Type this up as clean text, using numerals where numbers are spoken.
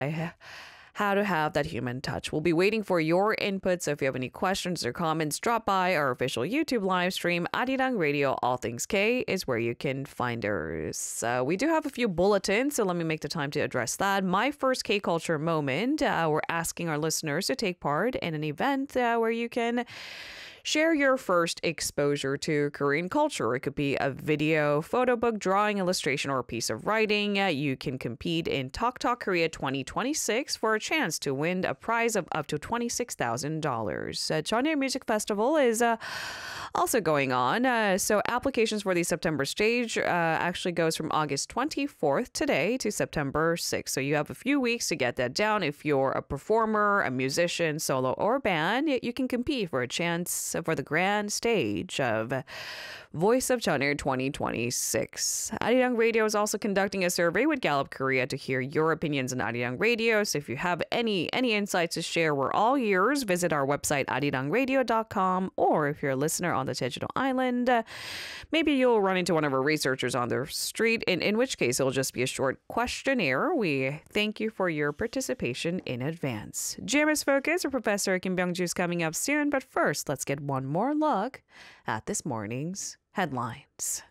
how to have that human touch. We'll be waiting for your input. So if you have any questions or comments, drop by our official YouTube live stream. Arirang Radio All Things K is where you can find us. We do have a few bulletins, so let me make the time to address that. My first K culture moment. We're asking our listeners to take part in an event where you can share your first exposure to Korean culture. It could be a video, photo book, drawing, illustration, or a piece of writing. You can compete in Talk Talk Korea 2026 for a chance to win a prize of up to $26,000. Jeonnyeon Music Festival is also going on. So applications for the September stage actually goes from August 24th today to September 6th. So you have a few weeks to get that down. If you're a performer, a musician, solo, or band, you can compete for a chance for the grand stage of Voice of Jeonnyeon 2026. Arirang Radio is also conducting a survey with Gallup Korea to hear your opinions on Arirang Radio. So if you have any insights to share, we're all ears. Visit our website, arirangradio.com, or if you're a listener on the Jeju-do Island, maybe you'll run into one of our researchers on the street, in which case it'll just be a short questionnaire. We thank you for your participation in advance. GMS Focus with Professor Kim Byung-ju is coming up soon, but first, let's get one more look at this morning's headlines.